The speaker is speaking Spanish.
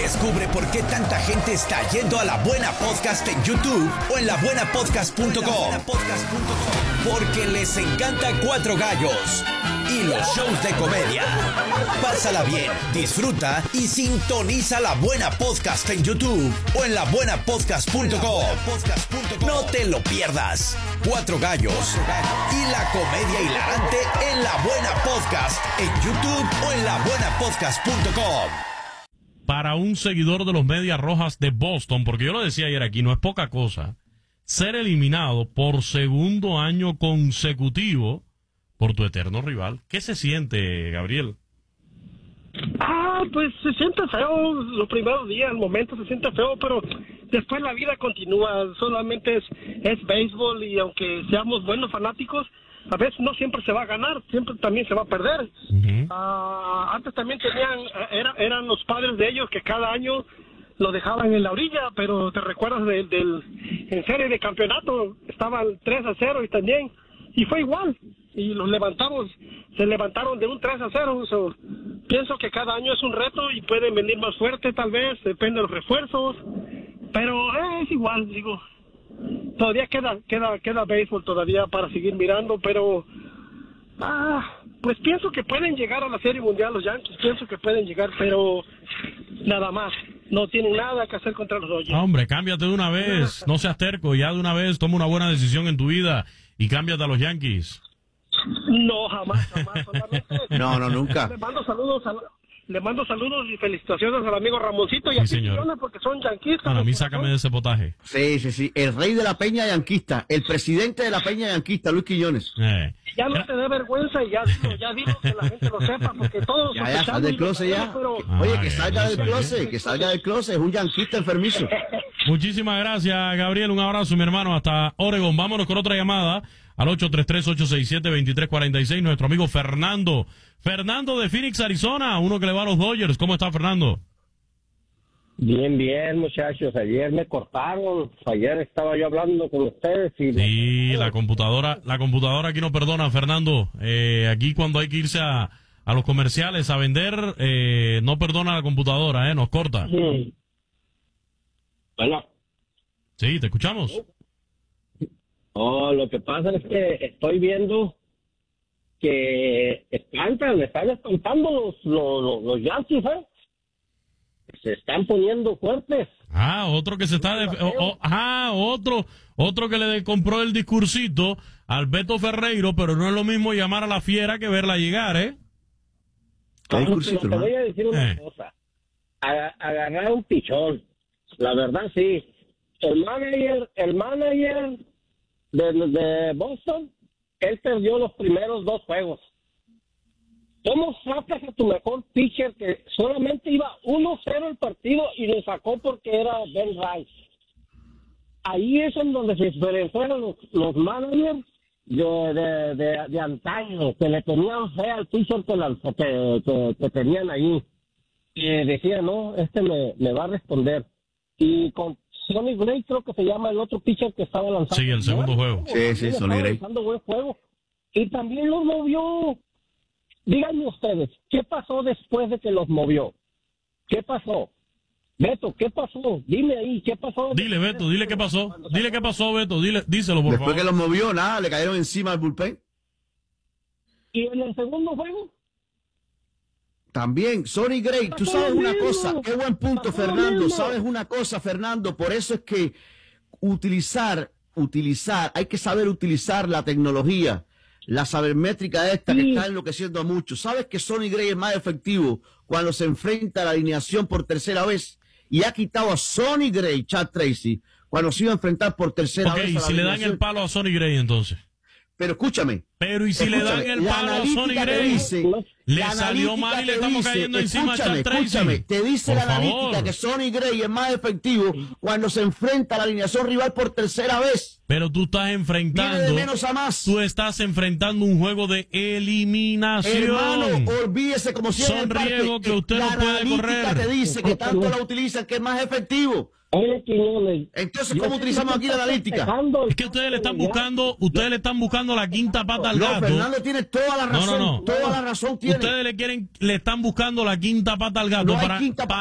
Descubre por qué tanta gente está yendo a La Buena Podcast en YouTube o en labuenapodcast.com. Porque les encanta Cuatro Gallos y los shows de comedia. Pásala bien, disfruta y sintoniza La Buena Podcast en YouTube o en labuenapodcast.com. No te lo pierdas. Cuatro Gallos y la comedia hilarante en La Buena Podcast en YouTube o en labuenapodcast.com. Para un seguidor de los Medias Rojas de Boston, porque yo lo decía ayer aquí, no es poca cosa, ser eliminado por segundo año consecutivo por tu eterno rival. ¿Qué se siente, Gabriel? Pues se siente feo los primeros días, el momento se siente feo, pero después la vida continúa. Solamente es béisbol, y aunque seamos buenos fanáticos, a veces no siempre se va a ganar, siempre también se va a perder. Antes también eran los padres de ellos que cada año lo dejaban en la orilla, pero te recuerdas en serie de campeonato estaban 3-0 y fue igual, y se levantaron de un 3-0. Pienso que cada año es un reto y pueden venir más fuerte, tal vez, depende de los refuerzos, pero es igual, digo. Todavía queda béisbol todavía para seguir mirando, pero pues pienso que pueden llegar a la Serie Mundial los Yankees, pienso que pueden llegar, pero nada más, no tienen nada que hacer contra los Dodgers. Hombre, cámbiate de una vez, no seas terco, ya de una vez toma una buena decisión en tu vida y cámbiate a los Yankees. No, jamás, solamente no, nunca. Le mando saludos y felicitaciones al amigo Ramoncito y a Pichillones porque son yanquistas. A mí sácame de ese potaje. Sí. El rey de la peña yanquista, el presidente de la peña yanquista, Luis Quiñones. Ya no te dé vergüenza y ya dilo que la gente lo sepa, porque todos... Ya, sal del closet ya. Pero... Oye, que salga del closet, es un yanquista enfermizo. Muchísimas gracias, Gabriel, un abrazo, mi hermano, hasta Oregon. Vámonos con otra llamada al 833-867-2346, nuestro amigo Fernando de Phoenix, Arizona, uno que le va a los Dodgers. ¿Cómo está, Fernando? Bien, muchachos. Ayer me cortaron. Ayer estaba yo hablando con ustedes y... Sí, la computadora aquí no perdona, Fernando. Aquí cuando hay que irse a los comerciales a vender, no perdona la computadora, nos corta. Sí. Bueno. Sí, te escuchamos. Lo que pasa es que estoy viendo que están espantando los Yankees, se están poniendo fuertes. Otro que se está otro que le compró el discursito al Beto Ferreiro, pero no es lo mismo llamar a la fiera que verla llegar, Te voy a decir una cosa, agarrar un pichón, la verdad sí. El manager de Boston, él perdió los primeros 2 juegos. ¿Cómo sacas a tu mejor pitcher que solamente iba 1-0 el partido y lo sacó porque era Ben Rice? Ahí es en donde se diferenciaron los managers de antaño, que le tenían fe al pitcher que tenían ahí. Y decían, no, me va a responder. Y con Sonny Gray, creo que se llama el otro pitcher que estaba lanzando. Sí, el segundo juego. Sí, Sonny Gray. Lanzando buen juego. Y también los movió. Díganme ustedes, ¿qué pasó después de que los movió? ¿Qué pasó? Beto, ¿qué pasó? Dime ahí, ¿qué pasó? Dile, Beto, dile qué pasó. Dile qué pasó, Beto, díselo, por favor. Después que los movió, nada, le cayeron encima al bullpen. ¿Y en el segundo juego? También, Sonny Gray, tú sabes una cosa, qué buen punto, Fernando, sabes una cosa, Fernando, por eso es que utilizar, hay que saber utilizar la tecnología, la sabermétrica esta que está enloqueciendo a muchos. ¿Sabes que Sonny Gray es más efectivo cuando se enfrenta a la alineación por tercera vez? Y ha quitado a Sonny Gray, Chad Tracy, cuando se iba a enfrentar por tercera vez a la y si le dan el palo a Sonny Gray entonces. Pero escúchame. Pero y si le dan el palo a Sonny Gray, le salió mal y le estamos cayendo encima a Chad Tracy. Escúchame, te dice la analítica que Sonny Gray es más efectivo cuando se enfrenta a la alineación rival por tercera vez. Pero tú estás enfrentando... Viene de menos a más. Tú estás enfrentando un juego de eliminación. Hermano, olvídese como si son riesgos que usted no puede correr. La analítica te dice que tanto la utilizan que es más efectivo. Entonces, ¿cómo utilizamos aquí la analítica? Es que ustedes le están buscando la quinta pata al gato. No, Fernando tiene toda la razón. No. Toda la razón tiene. Ustedes le están buscando la quinta pata al gato no hay quinta